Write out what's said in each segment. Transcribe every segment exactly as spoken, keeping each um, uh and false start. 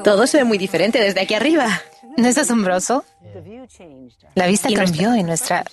Todo se ve muy diferente desde aquí arriba. ¿No es asombroso? La vista Y nuestra- cambió y nuestra...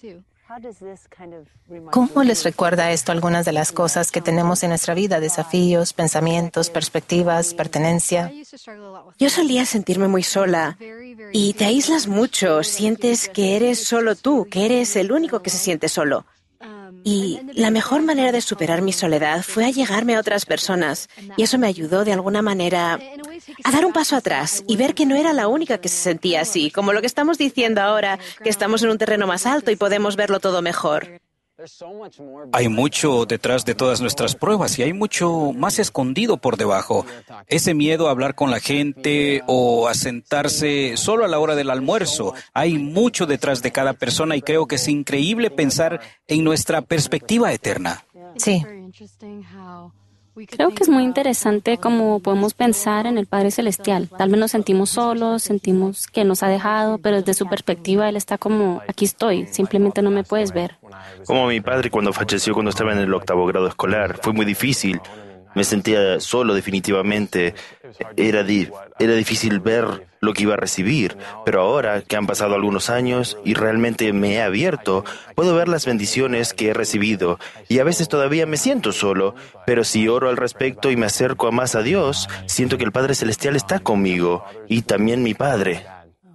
¿Cómo les recuerda esto algunas de las cosas que tenemos en nuestra vida? Desafíos, pensamientos, perspectivas, pertenencia. Yo solía sentirme muy sola y te aíslas mucho. Sientes que eres solo tú, que eres el único que se siente solo. Y la mejor manera de superar mi soledad fue allegarme a otras personas. Y eso me ayudó de alguna manera a dar un paso atrás y ver que no era la única que se sentía así, como lo que estamos diciendo ahora, que estamos en un terreno más alto y podemos verlo todo mejor. Hay mucho detrás de todas nuestras pruebas y hay mucho más escondido por debajo. Ese miedo a hablar con la gente o a sentarse solo a la hora del almuerzo. Hay mucho detrás de cada persona y creo que es increíble pensar en nuestra perspectiva eterna. Sí. Creo que es muy interesante cómo podemos pensar en el Padre Celestial. Tal vez nos sentimos solos, sentimos que nos ha dejado, pero desde su perspectiva Él está como, aquí estoy, simplemente no me puedes ver. Como mi padre cuando falleció cuando estaba en el octavo grado escolar. Fue muy difícil. Me sentía solo definitivamente. Era, di- era difícil ver lo que iba a recibir. Pero ahora que han pasado algunos años y realmente me he abierto, puedo ver las bendiciones que he recibido. Y a veces todavía me siento solo. Pero si oro al respecto y me acerco más a Dios, siento que el Padre Celestial está conmigo. Y también mi Padre.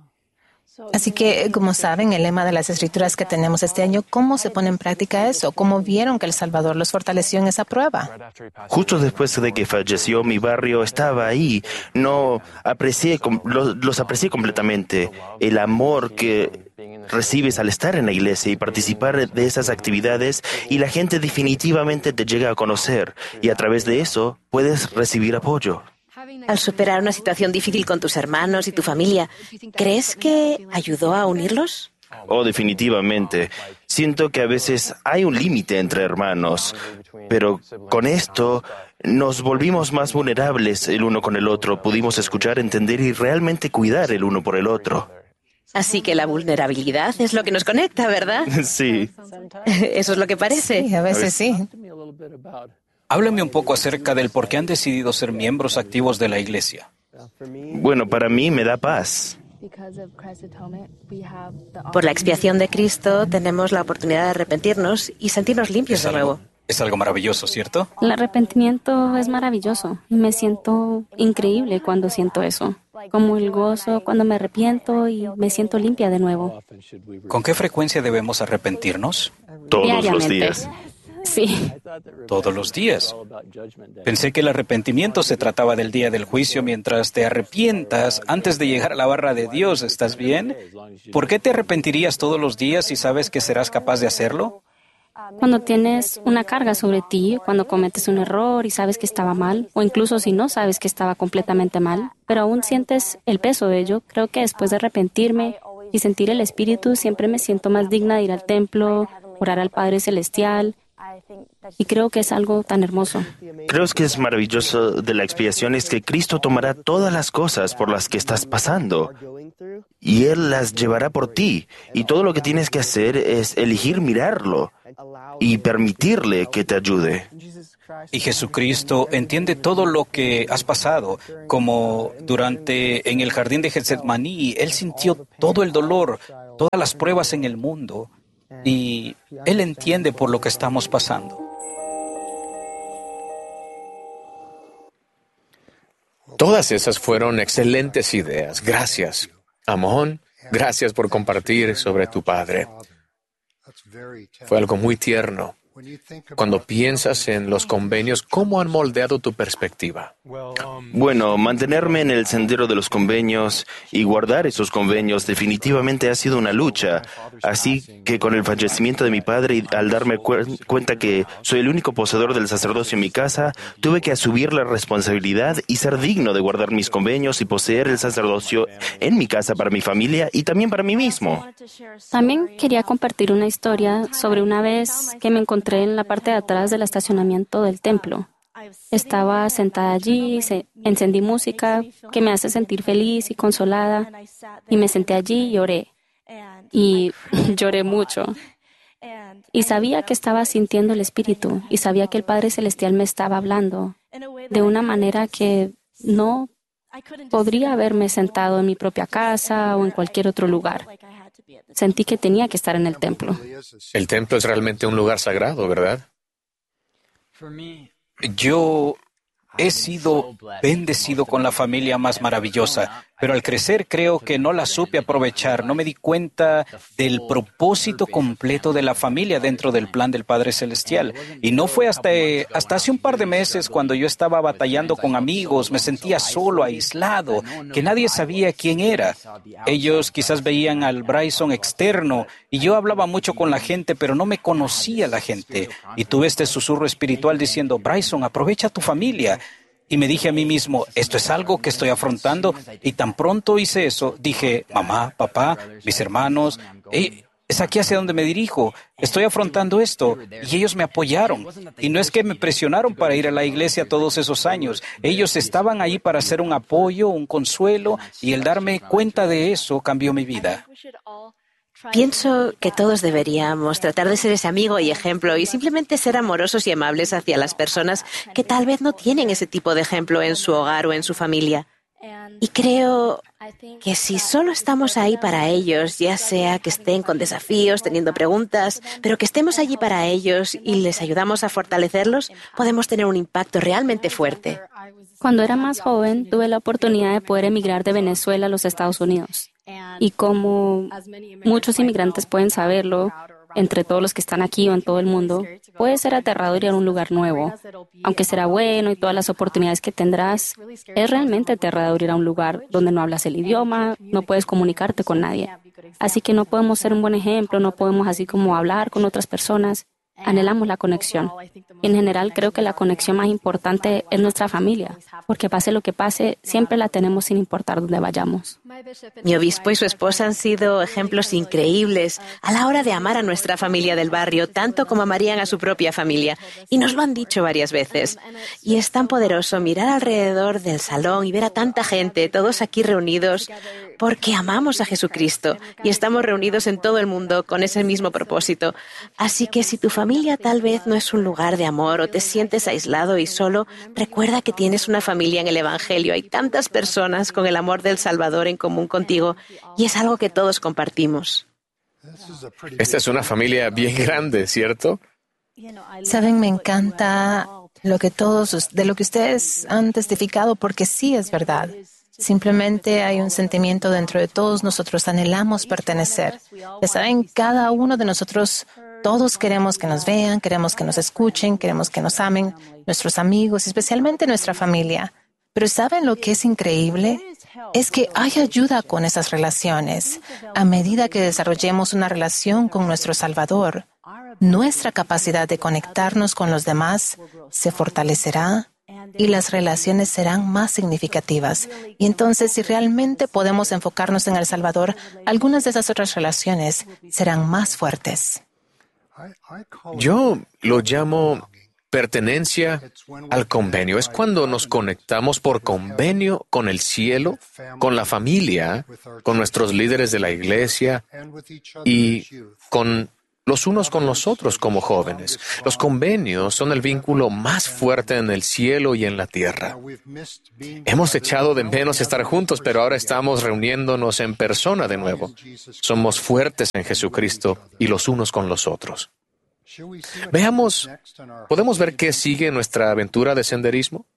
Así que, como saben, el lema de las escrituras que tenemos este año, ¿cómo se pone en práctica eso? ¿Cómo vieron que el Salvador los fortaleció en esa prueba? Justo después de que falleció, mi barrio estaba ahí. No aprecié, com- los, los aprecié completamente. El amor que recibes al estar en la iglesia y participar de esas actividades, y la gente definitivamente te llega a conocer. Y a través de eso puedes recibir apoyo. Al superar una situación difícil con tus hermanos y tu familia, ¿crees que ayudó a unirlos? Oh, definitivamente. Siento que a veces hay un límite entre hermanos, pero con esto nos volvimos más vulnerables el uno con el otro. Pudimos escuchar, entender y realmente cuidar el uno por el otro. Así que la vulnerabilidad es lo que nos conecta, ¿verdad? Sí. Eso es lo que parece. Sí, a veces sí. Háblame un poco acerca del por qué han decidido ser miembros activos de la iglesia. Bueno, para mí me da paz. Por la expiación de Cristo tenemos la oportunidad de arrepentirnos y sentirnos limpios Es de algo, nuevo. es algo maravilloso, ¿cierto? El arrepentimiento es maravilloso y me siento increíble cuando siento eso. Como el gozo cuando me arrepiento y me siento limpia de nuevo. ¿Con qué frecuencia debemos arrepentirnos? Todos los Diariamente. días. Sí. Todos los días. Pensé que el arrepentimiento se trataba del día del juicio mientras te arrepientas antes de llegar a la barra de Dios. ¿Estás bien? ¿Por qué te arrepentirías todos los días si sabes que serás capaz de hacerlo? Cuando tienes una carga sobre ti, cuando cometes un error y sabes que estaba mal, o incluso si no sabes que estaba completamente mal, pero aún sientes el peso de ello, creo que después de arrepentirme y sentir el Espíritu, siempre me siento más digna de ir al templo, orar al Padre Celestial, y creo que es algo tan hermoso. Creo que es maravilloso de la expiación es que Cristo tomará todas las cosas por las que estás pasando y Él las llevará por ti. Y todo lo que tienes que hacer es elegir mirarlo y permitirle que te ayude. Y Jesucristo entiende todo lo que has pasado, como durante en el jardín de Getsemaní, Él sintió todo el dolor, todas las pruebas en el mundo, y Él entiende por lo que estamos pasando. Todas esas fueron excelentes ideas. Gracias. Amón, gracias por compartir sobre tu padre. Fue algo muy tierno. Cuando piensas en los convenios, ¿cómo han moldeado tu perspectiva? Bueno, mantenerme en el sendero de los convenios y guardar esos convenios definitivamente ha sido una lucha. Así que con el fallecimiento de mi padre y al darme cu- cuenta que soy el único poseedor del sacerdocio en mi casa, tuve que asumir la responsabilidad y ser digno de guardar mis convenios y poseer el sacerdocio en mi casa para mi familia y también para mí mismo. También quería compartir una historia sobre una vez que me encontré en la parte de atrás del estacionamiento del templo. Estaba sentada allí, se, encendí música que me hace sentir feliz y consolada, y me senté allí y lloré. Y lloré mucho. Y sabía que estaba sintiendo el Espíritu, y sabía que el Padre Celestial me estaba hablando de una manera que no Podría haberme sentado en mi propia casa o en cualquier otro lugar. Sentí que tenía que estar en el templo. El templo es realmente un lugar sagrado, ¿verdad? Yo he sido bendecido con la familia más maravillosa, pero al crecer creo que no la supe aprovechar, no me di cuenta del propósito completo de la familia dentro del plan del Padre Celestial. Y no fue hasta, hasta hace un par de meses cuando yo estaba batallando con amigos, me sentía solo, aislado, que nadie sabía quién era. Ellos quizás veían al Bryson externo y yo hablaba mucho con la gente, pero no me conocía la gente. Y tuve este susurro espiritual diciendo, Bryson, aprovecha tu familia. Y me dije a mí mismo, esto es algo que estoy afrontando. Y tan pronto hice eso, dije, mamá, papá, mis hermanos, hey, es aquí hacia donde me dirijo. Estoy afrontando esto. Y ellos me apoyaron. Y no es que me presionaron para ir a la iglesia todos esos años. Ellos estaban ahí para hacer un apoyo, un consuelo. Y el darme cuenta de eso cambió mi vida. Pienso que todos deberíamos tratar de ser ese amigo y ejemplo y simplemente ser amorosos y amables hacia las personas que tal vez no tienen ese tipo de ejemplo en su hogar o en su familia. Y creo que si solo estamos ahí para ellos, ya sea que estén con desafíos, teniendo preguntas, pero que estemos allí para ellos y les ayudamos a fortalecerlos, podemos tener un impacto realmente fuerte. Cuando era más joven, tuve la oportunidad de poder emigrar de Venezuela a los Estados Unidos. Y como muchos inmigrantes pueden saberlo, entre todos los que están aquí o en todo el mundo, puede ser aterrador ir a un lugar nuevo. Aunque será bueno y todas las oportunidades que tendrás, es realmente aterrador ir a un lugar donde no hablas el idioma, no puedes comunicarte con nadie. Así que no podemos ser un buen ejemplo, no podemos así como hablar con otras personas. Anhelamos la conexión. Y en general creo que la conexión más importante es nuestra familia, porque pase lo que pase, siempre la tenemos sin importar dónde vayamos. Mi obispo y su esposa han sido ejemplos increíbles a la hora de amar a nuestra familia del barrio, tanto como amarían a su propia familia. Y nos lo han dicho varias veces. Y es tan poderoso mirar alrededor del salón y ver a tanta gente, todos aquí reunidos, porque amamos a Jesucristo y estamos reunidos en todo el mundo con ese mismo propósito. Así que si tu familia tal vez no es un lugar de amor o te sientes aislado y solo, recuerda que tienes una familia en el Evangelio. Hay tantas personas con el amor del Salvador en común contigo y es algo que todos compartimos. Esta es una familia bien grande, ¿cierto? Saben, me encanta lo que todos, de lo que ustedes han testificado, porque sí es verdad. Simplemente hay un sentimiento dentro de todos nosotros, anhelamos pertenecer. Ya saben, cada uno de nosotros, todos queremos que nos vean, queremos que nos escuchen, queremos que nos amen, nuestros amigos, especialmente nuestra familia. Pero ¿saben lo que es increíble? Es que hay ayuda con esas relaciones. A medida que desarrollemos una relación con nuestro Salvador, nuestra capacidad de conectarnos con los demás se fortalecerá y las relaciones serán más significativas. Y entonces, si realmente podemos enfocarnos en el Salvador, algunas de esas otras relaciones serán más fuertes. Yo lo llamo pertenencia al convenio. Es cuando nos conectamos por convenio con el cielo, con la familia, con nuestros líderes de la iglesia y con los unos con los otros como jóvenes. Los convenios son el vínculo más fuerte en el cielo y en la tierra. Hemos echado de menos estar juntos, pero ahora estamos reuniéndonos en persona de nuevo. Somos fuertes en Jesucristo y los unos con los otros. Veamos, ¿podemos ver qué sigue en nuestra aventura de senderismo?